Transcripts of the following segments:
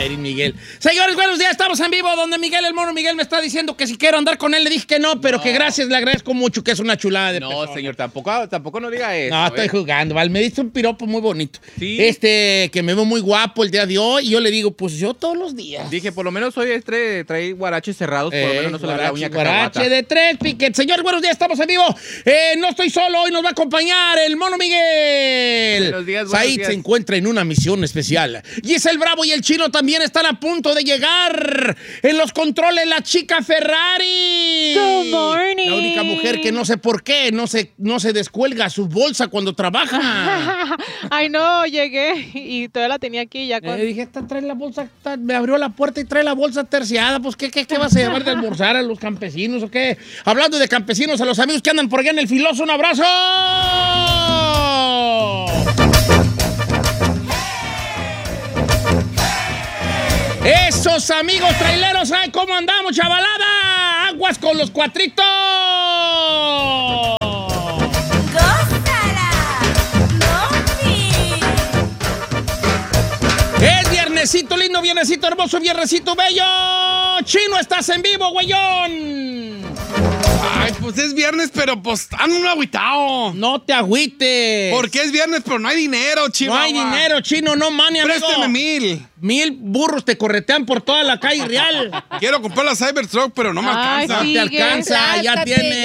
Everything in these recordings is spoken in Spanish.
eres, Miguel. Señores, buenos días, estamos en vivo donde Miguel, el mono Miguel, me está diciendo que si quiero andar con él, le dije que no, pero que gracias, le agradezco mucho, que es una chulada de persona. No, señor, tampoco no diga eso. No, estoy jugando, ¿vale? Me diste un piropo muy bonito. Sí. Que me veo muy guapo el día de hoy, y yo le digo, pues yo todos los días. Dije, por lo menos hoy trae guaraches cerrados, por lo menos no se le ve la uña cacahuata. Guarache de 3 piquetes. Señores, buenos días, estamos en vivo. No estoy solo, hoy nos va a acompañar el mono Miguel. Buenos días, Said se encuentra en una misión especial. Giselle Bravo y el Chino también están a punto de llegar. En los controles, la chica Ferrari. Good morning. La única mujer que no sé por qué no se descuelga su bolsa cuando trabaja. Ay, no, llegué y todavía la tenía aquí ya. Dije, trae la bolsa, me abrió la puerta y trae la bolsa terciada. Pues, ¿qué vas a llevar de almorzar a los campesinos o qué? Hablando de campesinos, a los amigos que andan por allá en el Filoso, un abrazo. Esos amigos traileros, ¿saben cómo andamos, chavalada? Aguas con los cuatritos. Es viernesito lindo, viernesito hermoso, viernesito bello. Chino, estás en vivo, güeyón. Ay, pues es viernes, pero pues ando un agüitao. No te agüites. Porque es viernes, pero no hay dinero, Chino. No hay dinero, Chino, no money, amigo. Présteme 1,000. 1,000 burros te corretean por toda la calle real. Quiero comprar la Cybertruck, pero no me alcanza. No te alcanza, ya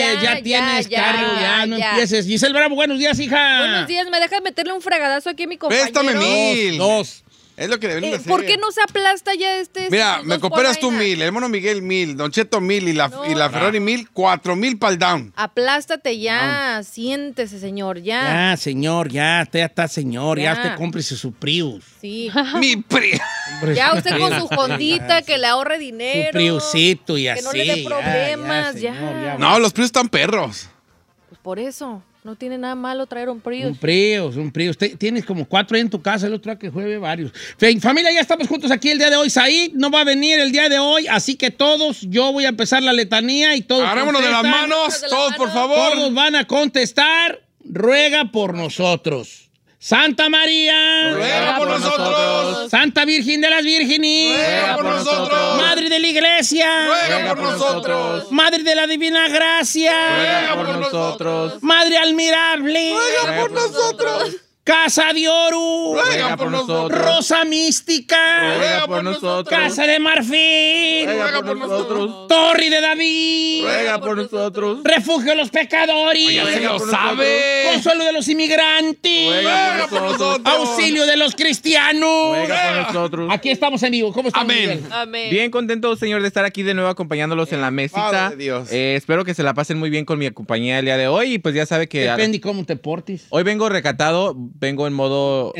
tienes carro, no empieces. Giselle Bravo, buenos días, hija. Buenos días, ¿me dejas meterle un fregadazo aquí a mi compañero? Préstame 1,000. Dos. Es lo que deberían hacer. ¿Por qué no se aplasta ya este? Mira, me cooperas tú 1,000, el mono Miguel 1,000, Don Cheto 1,000 y la Ferrari 1,000, 4,000 para el down. Aplástate ya, siéntese, señor, ya. Ya, señor, ya está, señor, ya usted cómprese su Prius. Sí. Mi Prius. Ya usted con su Hondita, que le ahorre dinero. Su Priusito y así. Que no le dé problemas, ya. No, los Prius están perros. Pues por eso. No tiene nada malo traer un Prius. Un Prius. Tienes como 4 en tu casa, el otro día que juegue varios. Familia, ya estamos juntos aquí el día de hoy. Said no va a venir el día de hoy, así que todos, yo voy a empezar la letanía y todos. Agarrémonos de las manos, todos, por favor. Todos van a contestar, ruega por nosotros. Santa María, ruega por nosotros. Santa Virgen de las Vírgenes, ruega por nosotros. Madre de la Iglesia, ruega por nosotros. Madre de la Divina Gracia, ruega por nosotros. Madre admirable, ruega por nosotros. Casa de Oro, ruega por nosotros. Rosa Mística, ruega por nosotros. Casa de Marfil, ruega por nosotros. Torre de David, ruega por nosotros. Refugio de los pecadores, ya se lo sabe. Consuelo de los inmigrantes, ruega por nosotros. Auxilio de los cristianos, ruega por nosotros. Aquí estamos en vivo. ¿Cómo estamos? Amén. Amén. Bien contento, señor, de estar aquí de nuevo acompañándolos en la mesita. Padre de Dios. Espero que se la pasen muy bien con mi compañía el día de hoy. Y pues ya sabe que Depende cómo te portes. hoy vengo recatado, vengo en modo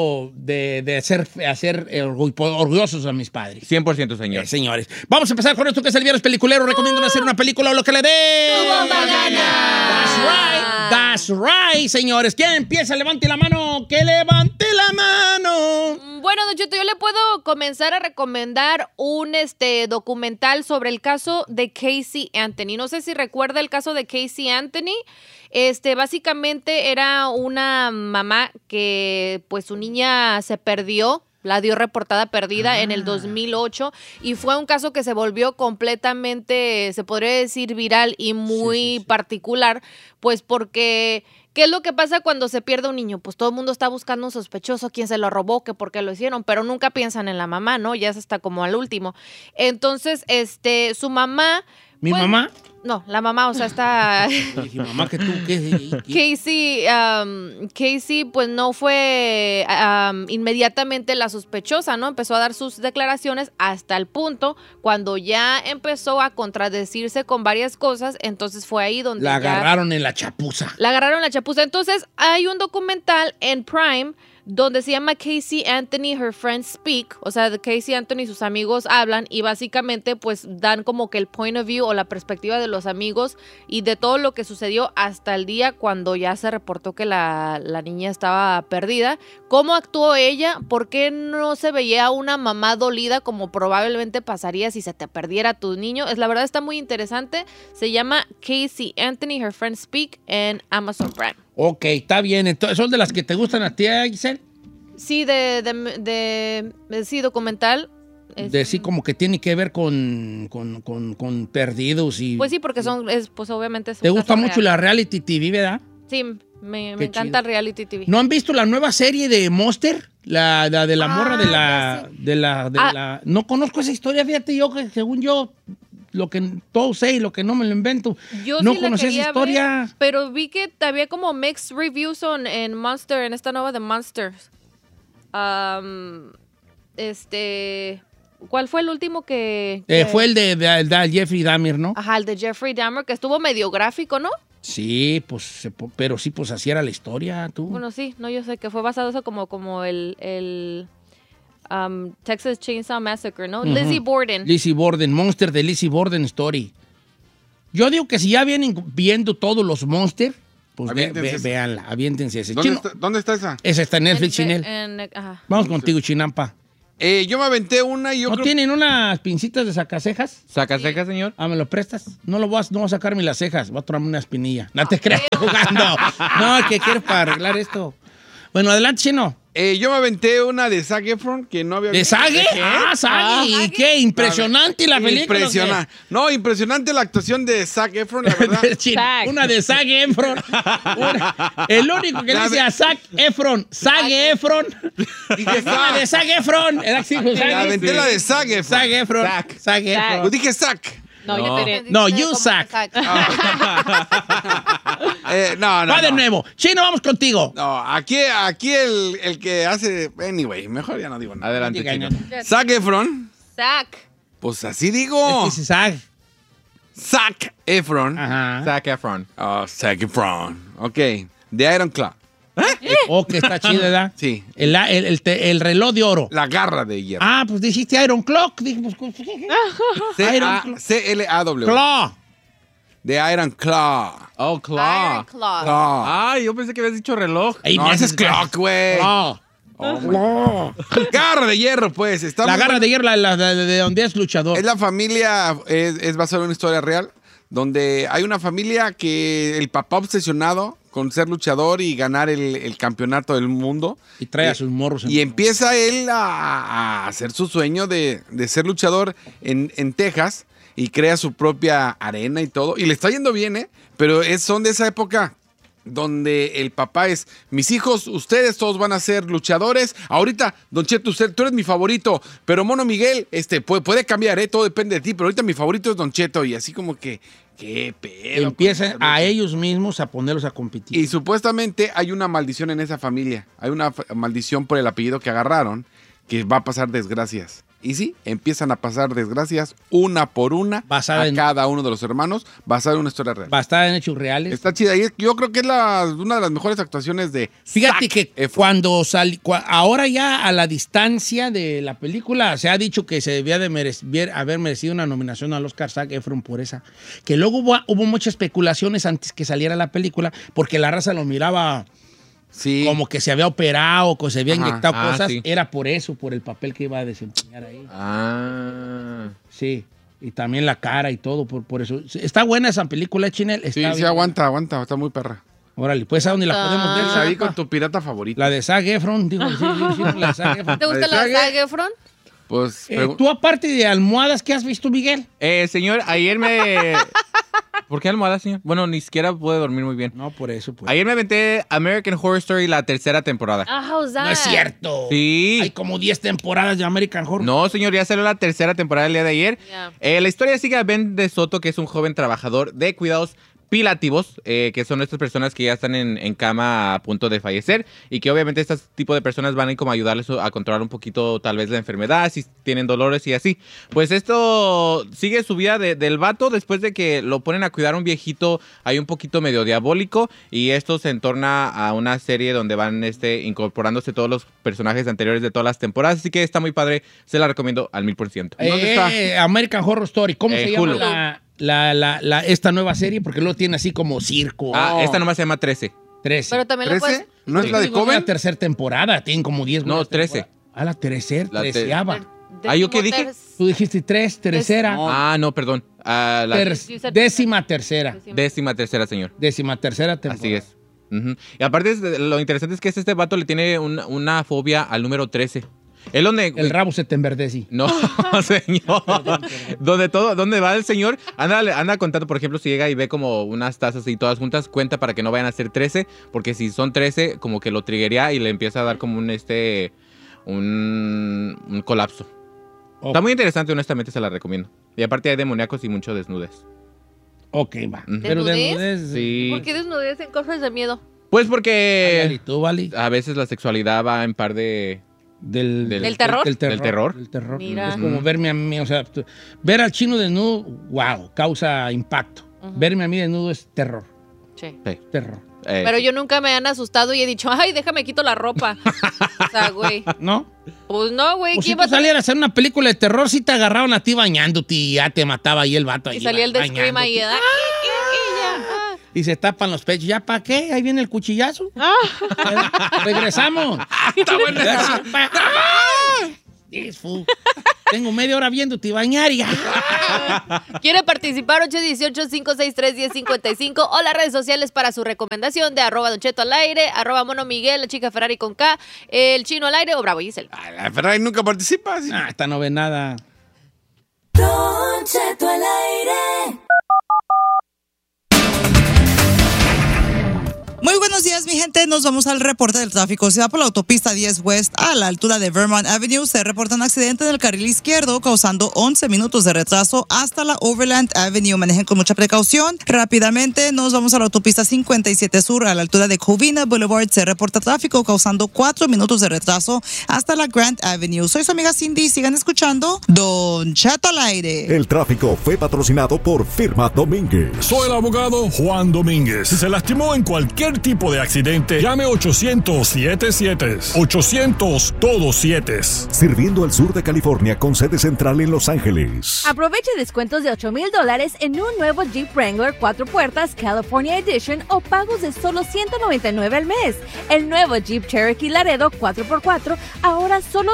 de hacer orgullosos a mis padres. 100%, señor. Señores, vamos a empezar con esto que es el viernes peliculero. Recomiendo hacer una película o lo que le dé. That's right, señores. ¿Quién empieza? Levante la mano. Que levante la mano. Bueno, Don Cheto, yo le puedo comenzar a recomendar un documental sobre el caso de Casey Anthony. No sé si recuerda el caso de Casey Anthony. Básicamente era una mamá que pues su niña se perdió. La dio reportada perdida en el 2008 y fue un caso que se volvió completamente, se podría decir, viral y muy particular, pues porque ¿qué es lo que pasa cuando se pierde un niño? Pues todo el mundo está buscando un sospechoso, quién se lo robó, que por qué lo hicieron, pero nunca piensan en la mamá, ¿no? Ya es hasta como al último. Entonces, su mamá... ¿Mi mamá? No, la mamá, o sea, está... Mi mamá, que tú, ¿qué? Casey, pues no fue inmediatamente la sospechosa, ¿no? Empezó a dar sus declaraciones hasta el punto cuando ya empezó a contradecirse con varias cosas, entonces fue ahí donde la agarraron en la chapuza. La agarraron en la chapuza. Entonces, hay un documental en Prime donde se llama Casey Anthony, Her Friends Speak, o sea, de Casey Anthony y sus amigos hablan y básicamente pues dan como que el point of view o la perspectiva de los amigos y de todo lo que sucedió hasta el día cuando ya se reportó que la niña estaba perdida. ¿Cómo actuó ella? ¿Por qué no se veía una mamá dolida como probablemente pasaría si se te perdiera tu niño? La verdad está muy interesante. Se llama Casey Anthony, Her Friends Speak en Amazon Prime. Ok, está bien. Entonces, ¿son de las que te gustan a ti, Giselle? Sí, sí, documental. De sí, como que tiene que ver con perdidos y... Pues sí, porque pues obviamente es un ¿Te gusta caso mucho real. la reality TV, verdad? Sí, me Qué encanta chido. reality TV. ¿No han visto la nueva serie de Monster? La de la morra de ya sé. la... No conozco esa historia, fíjate, yo que según yo, lo que todo sé y lo que no me lo invento. Yo no sí la conocí esa quería historia. ver, pero vi que había como mixed reviews en Monster, en esta nueva de Monsters. ¿Cuál fue el último que...? Fue el de Jeffrey Dahmer, ¿no? Ajá, el de Jeffrey Dahmer, que estuvo medio gráfico, ¿no? Sí, pues, pero sí, pues así era la historia, tú. Bueno, sí, no, yo sé que fue basado eso como el Texas Chainsaw Massacre, ¿no? Ujú. Lizzie Borden. Lizzie Borden, Monster de Lizzie Borden Story. Yo digo que si ya vienen viendo todos los Monster, pues Aviéntense ese. véanla, aviéntense ese. ¿Dónde Chino, ¿Dónde está esa? esa está en Netflix, Chinel. Ajá. Vamos contigo, Chinampa. Yo me aventé una y yo ¿No creo tienen unas pincitas de sacacejas? ¿Saca seca, señor? Ah, ¿me lo prestas? No voy a sacarme las cejas, voy a tomarme una espinilla. No te creas, jugando. No, ¿qué quieres para arreglar esto? Bueno, adelante, Chino. yo me aventé una de Zac Efron que no había ¿De visto. Sage? Ah, Sage. ¿Y qué? Impresionante la película. Impresionante. No, impresionante la actuación de Zac Efron, la verdad. Zac. Una de Zac Efron. El único que le dice a Zac Efron, Zac Efron. Dije, una de Zac Efron. Era así, Me Zac aventé la de Zac Efron. Zac Efron. Zac. Zac Efron. Pues dije Zac. No, No. yo tenía. No, you Zac. No, Va de nuevo. Chino, vamos contigo. No, aquí el que hace... Anyway, mejor ya no digo nada. Adelante, Diga, Chino. ñoño. Zac Efron. Zac. Pues así digo. Dice Zac. Zac Efron. Ajá. Zac Efron. Zac Efron. Ok. De Iron Claw. Oh, que está chido, ¿verdad? Sí. El reloj de oro. La garra de hierro. Ah, pues dijiste Iron Clock. Dije, pues, C-L-A-W. Claw. De Iron Claw. Oh, Claw. Iron Claw. Claw. Ay, yo pensé que habías dicho reloj. Ey, No, me ese haces es Clock, güey. Claw. Garra de hierro, pues. Está La muy garra buena. de hierro, la de donde es luchador. Es la familia, es basada en una historia real, donde hay una familia que el papá obsesionado con ser luchador y ganar el campeonato del mundo. Y trae a sus morros. Y empieza él a hacer su sueño de ser luchador en Texas y crea su propia arena y todo. Y le está yendo bien, ¿eh? Pero son de esa época donde el papá es, mis hijos, ustedes todos van a ser luchadores. Ahorita, Don Cheto, tú eres mi favorito, pero Mono Miguel, puede cambiar, todo depende de ti, pero ahorita mi favorito es Don Cheto. Y así como que, qué pedo. Empiezan con esa a lucha. ellos mismos a ponerlos a competir. Y supuestamente hay una maldición en esa familia. Hay una maldición por el apellido que agarraron, que va a pasar desgracias. Y sí, empiezan a pasar desgracias una por una Basada a en- cada uno de los hermanos, basada en una historia real. Basada en hechos reales. Está chida. Y yo creo que es una de las mejores actuaciones de Fíjate Zac que Efron. ahora ya a la distancia de la película se ha dicho que se debía de haber merecido una nominación al Oscar Zac Efron por esa. Que luego hubo muchas especulaciones antes que saliera la película porque la raza lo miraba Sí. como que se había operado, que se había Ajá. inyectado cosas. Sí. Era por eso, por el papel que iba a desempeñar ahí. Ah. Sí. Y también la cara y todo, por eso. Está buena esa película, Chinel. Sí, Está sí, bien. aguanta, está muy perra. Órale, pues a dónde la podemos ver. Pues ahí Zac? con tu pirata favorito. La de Zac Efron, digo, sí, la de Zac Efron. ¿Te gusta la de Zac Efron? Pues Tú, aparte de almohadas, ¿qué has visto, Miguel? Señor, ayer ¿Por qué almohada, señor? Bueno, ni siquiera pude dormir muy bien. No, por eso, pues. Ayer me aventé American Horror Story la tercera temporada. How's that? No es cierto. Sí. Hay como 10 temporadas de American Horror. No, señor, ya salió la tercera temporada el día de ayer. Yeah. La historia sigue a Ben de Soto, que es un joven trabajador de cuidados pilativos, que son estas personas que ya están en cama a punto de fallecer y que obviamente este tipo de personas van a ir como a ayudarles a controlar un poquito tal vez la enfermedad, si tienen dolores y así. Pues esto sigue su vida del vato después de que lo ponen a cuidar a un viejito ahí un poquito medio diabólico y esto se entorna a una serie donde van incorporándose todos los personajes anteriores de todas las temporadas, así que está muy padre, se la recomiendo al 1000%. ¿Dónde está? American Horror Story. ¿Cómo se Hulu. llama esta nueva serie? Porque luego tiene así como circo. Esta nomás se llama 13. 13. Pero también lo puedes... ¿13? ¿No es la de Digo, Coven? La tercera temporada. Tienen como 10. No, 13. La tercera, La treceava. ¿yo qué dije? Tú dijiste 3, tercera. No, perdón. La Décima tercera. décima tercera, señor. Décima tercera temporada. Así es. Ujú. Y aparte, lo interesante es que este vato le tiene una fobia al número 13. Es donde... El rabo se te enverdece. No, señor. Donde va el señor, anda contando, por ejemplo, si llega y ve como unas tazas y todas juntas, cuenta para que no vayan a ser 13, porque si son 13, como que lo triggería y le empieza a dar como un colapso. Okay. Está muy interesante, honestamente se la recomiendo. Y aparte hay demoníacos y mucho desnudez. Ok, va. Ujú. Pero ¿Desnudez? Sí. ¿Por qué desnudez en cosas de miedo? Pues porque ¿Y tú, Vali? a veces la sexualidad va en par de... ¿Del terror? Del terror. Del terror. Del terror. Mira. Es como verme a mí, o sea, ver al chino desnudo, wow, causa impacto. Verme a mí desnudo es terror. Sí. Sí. Terror. Pero yo nunca me han asustado y he dicho, ay, déjame quito la ropa. O sea, güey. ¿No? Pues no, güey. O si ¿Quién tú va a salieras a hacer una película de terror, si te agarraban a ti bañándote y ya te mataba ahí el vato. Y ahí salía el de bañándote. Scream ahí. ¿Verdad? Y se tapan los pechos. ¿Ya para qué? Ahí viene el cuchillazo. Regresamos. Está buena esa. Tengo media hora viéndote bañar y ya. ¿Quiere participar? 818-563-1055 o las redes sociales para su recomendación de @Don Cheto al aire, @Mono Miguel, la chica Ferrari con K, el chino al aire o Bravo Giselle. La Ferrari nunca participa. ¿Sí? Esta no ve nada. Don Cheto al aire. Muy buenos días, mi gente. Nos vamos al reporte del tráfico. Se va por la autopista 10 West a la altura de Vermont Avenue. Se reporta un accidente en el carril izquierdo causando 11 minutos de retraso hasta la Overland Avenue. Manejen con mucha precaución. Rápidamente nos vamos a la autopista 57 Sur a la altura de Covina Boulevard. Se reporta tráfico causando 4 minutos de retraso hasta la Grant Avenue. Soy su amiga Cindy. Sigan escuchando Don Cheto al aire. El tráfico fue patrocinado por Firma Domínguez. Soy el abogado Juan Domínguez. Si se lastimó en cualquier tipo de accidente, llame 800-77. 800 todos 7. Sirviendo al sur de California con sede central en Los Ángeles. Aproveche descuentos de $8,000 en un nuevo Jeep Wrangler 4 puertas California Edition o pagos de solo $199 al mes. El nuevo Jeep Cherokee Laredo 4x4 ahora solo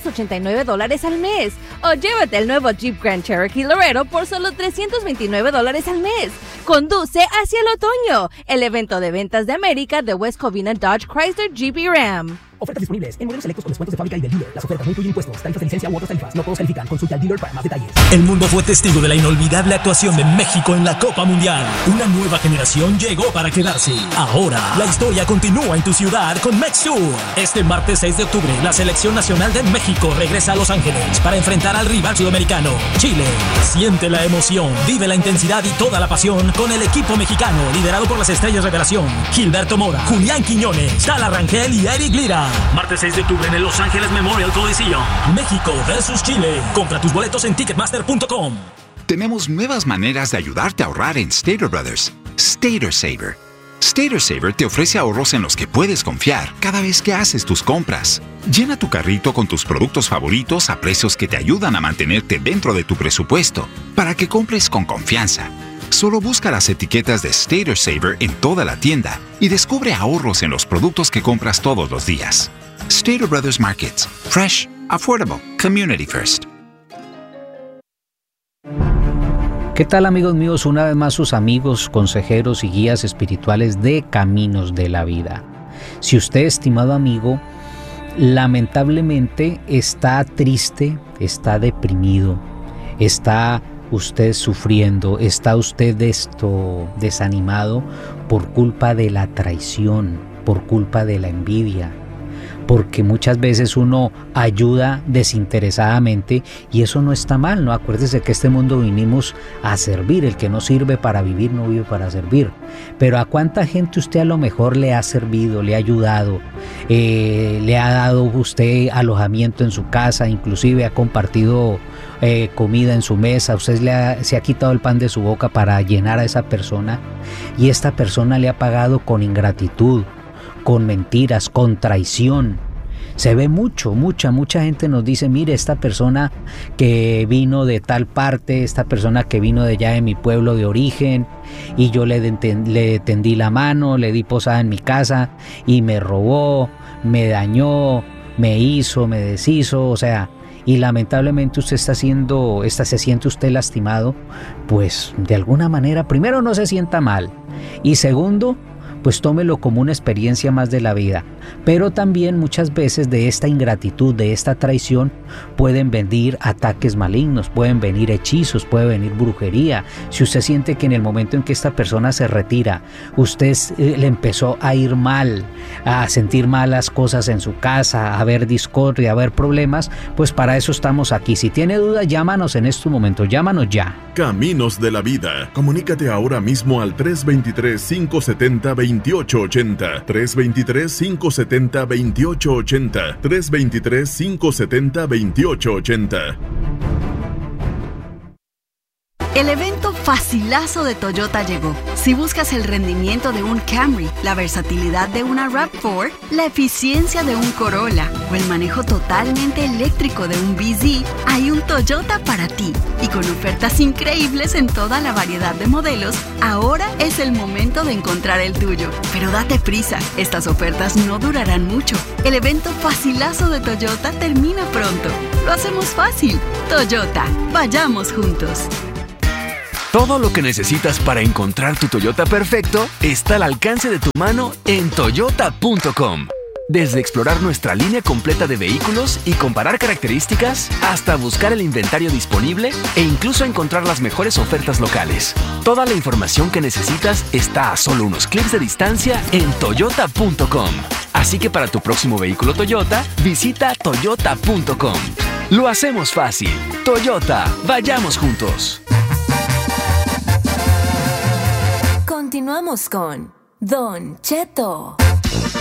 $289 al mes. O llévate el nuevo Jeep Grand Cherokee Laredo por solo $329 al mes. Conduce hacia el otoño, el evento de ventas de América de West Covina Dodge Chrysler Jeep y Ram. Ofertas disponibles en modelos selectos con descuentos de fábrica y del dealer. Las ofertas no incluyen impuestos, tarifas de licencia u otras tarifas. No todos califican. Consulta al dealer para más detalles. El mundo fue testigo de la inolvidable actuación de México en la Copa Mundial. Una nueva generación llegó para quedarse. Ahora, la historia continúa en tu ciudad con Mex Tour. Este martes 6 de octubre, la Selección Nacional de México regresa a Los Ángeles para enfrentar al rival sudamericano, Chile. Siente la emoción, vive la intensidad y toda la pasión con el equipo mexicano, liderado por las estrellas revelación, Gilberto Mora, Julián Quiñones, Tala Rangel y Eric Lira. Martes 6 de octubre en el Los Ángeles Memorial Coliseum. México versus Chile. Compra tus boletos en Ticketmaster.com. Tenemos nuevas maneras de ayudarte a ahorrar en Stater Brothers. Stater Saver. Stater Saver te ofrece ahorros en los que puedes confiar cada vez que haces tus compras. Llena tu carrito con tus productos favoritos a precios que te ayudan a mantenerte dentro de tu presupuesto para que compres con confianza. Solo busca las etiquetas de Stater Saver en toda la tienda y descubre ahorros en los productos que compras todos los días. Stater Brothers Markets. Fresh, affordable, community first. ¿Qué tal, amigos míos? Una vez más sus amigos, consejeros y guías espirituales de Caminos de la Vida. Si usted, estimado amigo, lamentablemente está triste, está deprimido, está usted sufriendo, está usted desanimado por culpa de la traición, por culpa de la envidia, porque muchas veces uno ayuda desinteresadamente y eso no está mal, ¿no? Acuérdese que este mundo vinimos a servir, el que no sirve para vivir no vive para servir. Pero ¿a cuánta gente usted a lo mejor le ha servido, le ha ayudado, le ha dado usted alojamiento en su casa, inclusive ha compartido comida en su mesa, usted se ha quitado el pan de su boca para llenar a esa persona y esta persona le ha pagado con ingratitud, con mentiras, con traición? Se ve mucha gente nos dice, mire, esta persona que vino de tal parte, esta persona que vino de allá de mi pueblo de origen y yo le tendí la mano, le di posada en mi casa y me robó, me dañó, me hizo, me deshizo, o sea, y lamentablemente usted se siente usted lastimado, pues de alguna manera, primero no se sienta mal y segundo, pues tómelo como una experiencia más de la vida. Pero también muchas veces de esta ingratitud, de esta traición, pueden venir ataques malignos, pueden venir hechizos, puede venir brujería. Si usted siente que en el momento en que esta persona se retira, usted le empezó a ir mal, a sentir malas cosas en su casa, a ver discordia, a ver problemas, pues para eso estamos aquí. Si tiene duda, llámanos en estos momentos, llámanos ya. Caminos de la Vida. Comunícate ahora mismo al 323-570-2880. 323-570-2880. 323-570-2880. El evento facilazo de Toyota llegó. Si buscas el rendimiento de un Camry, la versatilidad de una RAV4, la eficiencia de un Corolla o el manejo totalmente eléctrico de un BZ, hay un Toyota para ti. Y con ofertas increíbles en toda la variedad de modelos, ahora es el momento de encontrar el tuyo. Pero date prisa, estas ofertas no durarán mucho. El evento facilazo de Toyota termina pronto. Lo hacemos fácil. Toyota, vayamos juntos. Todo lo que necesitas para encontrar tu Toyota perfecto está al alcance de tu mano en Toyota.com. Desde explorar nuestra línea completa de vehículos y comparar características, hasta buscar el inventario disponible e incluso encontrar las mejores ofertas locales. Toda la información que necesitas está a solo unos clics de distancia en Toyota.com. Así que para tu próximo vehículo Toyota, visita Toyota.com. Lo hacemos fácil. Toyota, vayamos juntos. Continuamos con Don Cheto.